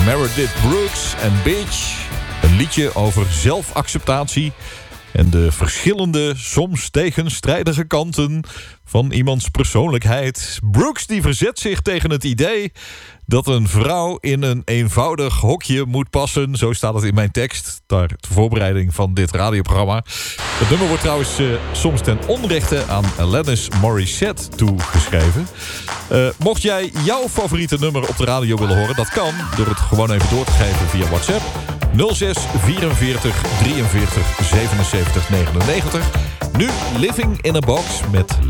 Meredith Brooks en Bitch. Een liedje over zelfacceptatie en de verschillende, soms tegenstrijdige kanten van iemands persoonlijkheid. Brooks die verzet zich tegen het idee dat een vrouw in een eenvoudig hokje moet passen. Zo staat het in mijn tekst ter voorbereiding van dit radioprogramma. Het nummer wordt trouwens soms ten onrechte aan Alanis Morissette toegeschreven. Mocht jij jouw favoriete nummer op de radio willen horen, dat kan door het gewoon even door te geven via WhatsApp. 06 44 43 77 99. Nu Living in a Box met